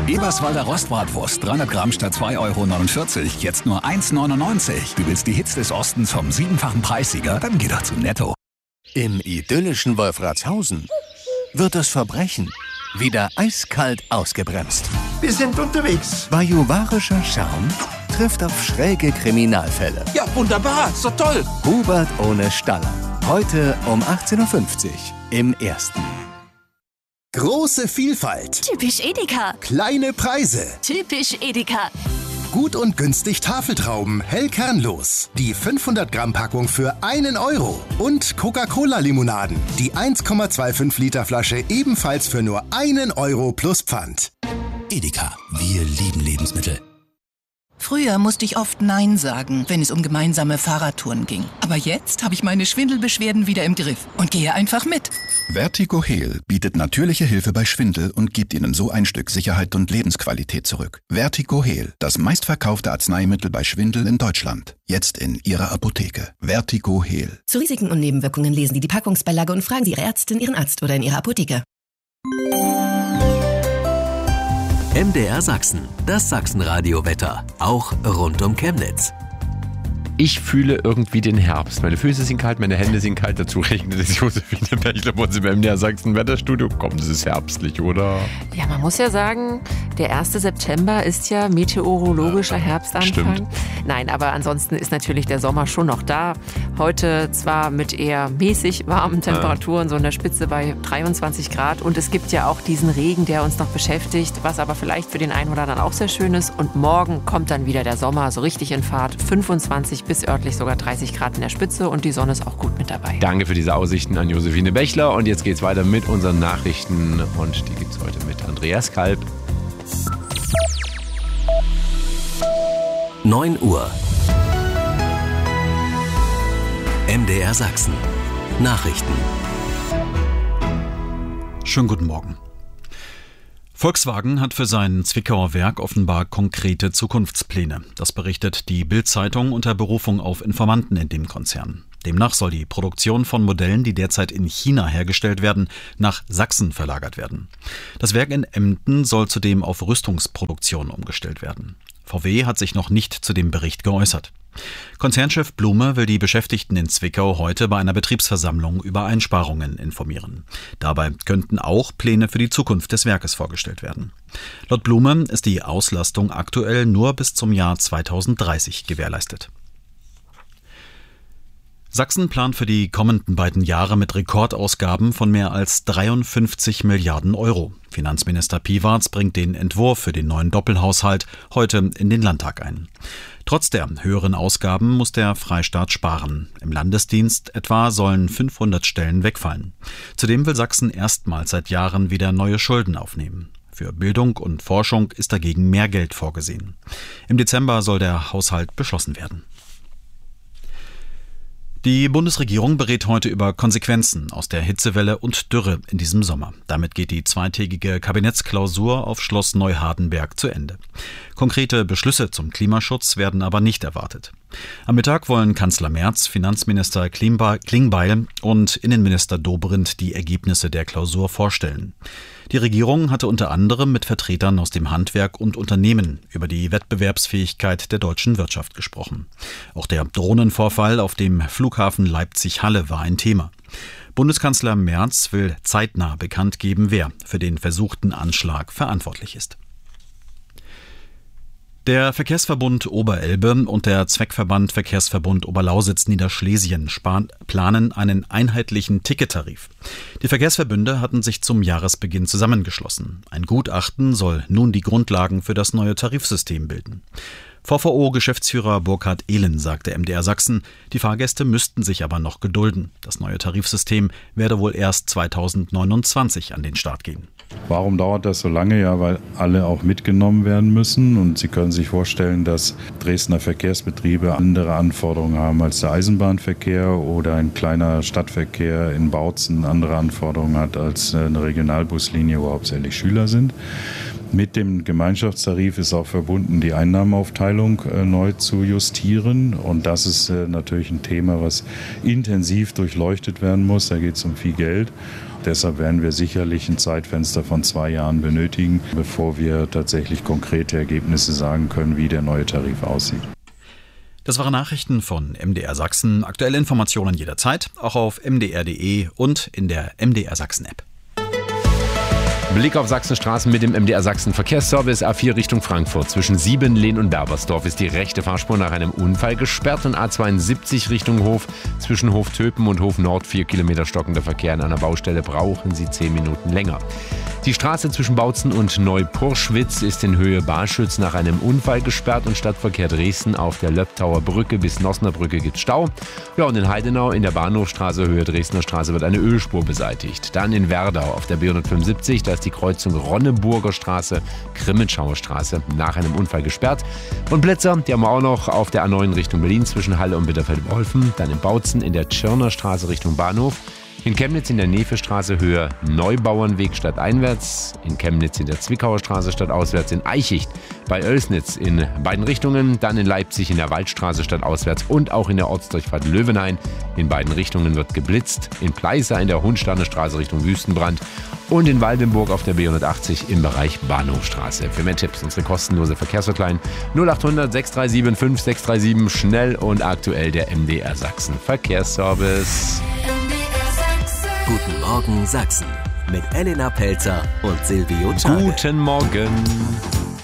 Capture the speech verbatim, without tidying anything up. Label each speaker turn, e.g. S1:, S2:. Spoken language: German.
S1: Eberswalder Rostbratwurst, dreihundert Gramm statt zwei Euro neunundvierzig, jetzt nur eins neunundneunzig. Du willst die Hits des Ostens vom siebenfachen Preissieger? Dann geh doch zu Netto.
S2: Im idyllischen Wolfratshausen wird das Verbrechen wieder eiskalt ausgebremst.
S3: Wir sind unterwegs.
S2: Bajuwarischer Charme trifft auf schräge Kriminalfälle.
S3: Ja, wunderbar, so toll.
S2: Hubert ohne Staller. Heute um achtzehn Uhr fünfzig im Ersten.
S4: Große Vielfalt.
S5: Typisch Edeka.
S4: Kleine Preise.
S5: Typisch Edeka.
S4: Gut und günstig Tafeltrauben, hell kernlos. Die fünfhundert Gramm Packung für einen Euro. Und Coca-Cola-Limonaden. Die eins Komma fünfundzwanzig Liter Flasche ebenfalls für nur einen Euro plus Pfand.
S6: Edeka, wir lieben Lebensmittel.
S7: Früher musste ich oft Nein sagen, wenn es um gemeinsame Fahrradtouren ging. Aber jetzt habe ich meine Schwindelbeschwerden wieder im Griff und gehe einfach mit.
S1: Vertigo Heal bietet natürliche Hilfe bei Schwindel und gibt Ihnen so ein Stück Sicherheit und Lebensqualität zurück. Vertigo Heal, das meistverkaufte Arzneimittel bei Schwindel in Deutschland. Jetzt in Ihrer Apotheke. Vertigo Heal.
S8: Zu Risiken und Nebenwirkungen lesen Sie die Packungsbeilage und fragen Sie Ihre Ärztin, Ihren Arzt oder in Ihrer Apotheke.
S9: M D R Sachsen, das Sachsenradio-Wetter, auch rund um Chemnitz.
S10: Ich fühle irgendwie den Herbst. Meine Füße sind kalt, meine Hände sind kalt. Dazu regnet es. Josephine Bechler bei uns im M D R Sachsen Wetterstudio. Komm, das ist herbstlich, oder?
S11: Ja, man muss ja sagen, der erste September ist ja meteorologischer Herbstanfang.
S10: Stimmt.
S11: Nein, aber ansonsten ist natürlich der Sommer schon noch da. Heute zwar mit eher mäßig warmen Temperaturen, so in der Spitze bei dreiundzwanzig Grad. Und es gibt ja auch diesen Regen, der uns noch beschäftigt, was aber vielleicht für den einen oder anderen auch sehr schön ist. Und morgen kommt dann wieder der Sommer so richtig in Fahrt. fünfundzwanzig bis örtlich sogar dreißig Grad in der Spitze und die Sonne ist auch gut mit dabei.
S10: Danke für diese Aussichten an Josephine Bechler. Und jetzt geht's weiter mit unseren Nachrichten. Und die gibt's heute mit Andreas Kalb.
S9: neun Uhr. M D R Sachsen. Nachrichten.
S12: Schönen guten Morgen. Volkswagen hat für sein Zwickauer Werk offenbar konkrete Zukunftspläne. Das berichtet die Bild-Zeitung unter Berufung auf Informanten in dem Konzern. Demnach soll die Produktion von Modellen, die derzeit in China hergestellt werden, nach Sachsen verlagert werden. Das Werk in Emden soll zudem auf Rüstungsproduktion umgestellt werden. V W hat sich noch nicht zu dem Bericht geäußert. Konzernchef Blume will die Beschäftigten in Zwickau heute bei einer Betriebsversammlung über Einsparungen informieren. Dabei könnten auch Pläne für die Zukunft des Werkes vorgestellt werden. Laut Blume ist die Auslastung aktuell nur bis zum Jahr zweitausenddreißig gewährleistet. Sachsen plant für die kommenden beiden Jahre mit Rekordausgaben von mehr als dreiundfünfzig Milliarden Euro. Finanzminister Piwarz bringt den Entwurf für den neuen Doppelhaushalt heute in den Landtag ein. Trotz der höheren Ausgaben muss der Freistaat sparen. Im Landesdienst etwa sollen fünfhundert Stellen wegfallen. Zudem will Sachsen erstmals seit Jahren wieder neue Schulden aufnehmen. Für Bildung und Forschung ist dagegen mehr Geld vorgesehen. Im Dezember soll der Haushalt beschlossen werden. Die Bundesregierung berät heute über Konsequenzen aus der Hitzewelle und Dürre in diesem Sommer. Damit geht die zweitägige Kabinettsklausur auf Schloss Neuhardenberg zu Ende. Konkrete Beschlüsse zum Klimaschutz werden aber nicht erwartet. Am Mittag wollen Kanzler Merz, Finanzminister Klingbeil und Innenminister Dobrindt die Ergebnisse der Klausur vorstellen. Die Regierung hatte unter anderem mit Vertretern aus dem Handwerk und Unternehmen über die Wettbewerbsfähigkeit der deutschen Wirtschaft gesprochen. Auch der Drohnenvorfall auf dem Flughafen Leipzig-Halle war ein Thema. Bundeskanzler Merz will zeitnah bekannt geben, wer für den versuchten Anschlag verantwortlich ist. Der Verkehrsverbund Oberelbe und der Zweckverband Verkehrsverbund Oberlausitz-Niederschlesien planen einen einheitlichen Tickettarif. Die Verkehrsverbünde hatten sich zum Jahresbeginn zusammengeschlossen. Ein Gutachten soll nun die Grundlagen für das neue Tarifsystem bilden. V V O-Geschäftsführer Burkhard Ehlen sagte M D R Sachsen, die Fahrgäste müssten sich aber noch gedulden. Das neue Tarifsystem werde wohl erst zweitausendneunundzwanzig an den Start gehen.
S13: Warum dauert das so lange? Ja, weil alle auch mitgenommen werden müssen. Und Sie können sich vorstellen, dass Dresdner Verkehrsbetriebe andere Anforderungen haben als der Eisenbahnverkehr oder ein kleiner Stadtverkehr in Bautzen andere Anforderungen hat als eine Regionalbuslinie, wo hauptsächlich Schüler sind. Mit dem Gemeinschaftstarif ist auch verbunden, die Einnahmenaufteilung äh, neu zu justieren. Und das ist äh, natürlich ein Thema, was intensiv durchleuchtet werden muss. Da geht es um viel Geld. Deshalb werden wir sicherlich ein Zeitfenster von zwei Jahren benötigen, bevor wir tatsächlich konkrete Ergebnisse sagen können, wie der neue Tarif aussieht.
S12: Das waren Nachrichten von M D R Sachsen. Aktuelle Informationen jederzeit, auch auf m d r punkt d e und in der M D R Sachsen App.
S10: Blick auf Sachsenstraßen mit dem M D R Sachsen Verkehrsservice. A vier Richtung Frankfurt. Zwischen Siebenlehn und Berbersdorf ist die rechte Fahrspur nach einem Unfall gesperrt und A zweiundsiebzig Richtung Hof. Zwischen Hof Töpen und Hof Nord vier Kilometer stockender Verkehr an einer Baustelle. Brauchen Sie zehn Minuten länger. Die Straße zwischen Bautzen und Neupurschwitz ist in Höhe Barschütz nach einem Unfall gesperrt und Stadtverkehr Dresden auf der Löbtauer Brücke bis Nossener Brücke gibt Stau. Ja, und in Heidenau in der Bahnhofstraße Höhe Dresdner Straße wird eine Ölspur beseitigt. Dann in Werdau auf der B hundertfünfundsiebzig, da ist die Kreuzung Ronneburger Straße, Grimmenschauer Straße nach einem Unfall gesperrt. Und Blitzer, die haben wir auch noch auf der A neun Richtung Berlin zwischen Halle und Bitterfeld-Wolfen. Dann in Bautzen in der Tschirner Straße Richtung Bahnhof. In Chemnitz in der Nevestraße Höhe Neubauernweg stadteinwärts, in Chemnitz in der Zwickauer Straße stadtauswärts, in Eichicht bei Oelsnitz in beiden Richtungen, dann in Leipzig in der Waldstraße stadtauswärts und auch in der Ortsdurchfahrt Löwenhain. In beiden Richtungen wird geblitzt, in Pleißer in der Hundsterner Straße Richtung Wüstenbrand und in Waldenburg auf der B hundertachtzig im Bereich Bahnhofstraße. Für mehr Tipps unsere kostenlose Verkehrshotline null achthundert sechs drei sieben fünf sechs drei sieben, schnell und aktuell der M D R Sachsen Verkehrsservice.
S9: Guten Morgen Sachsen mit Elena Pelzer und Silvio Czarne.
S10: Guten Morgen.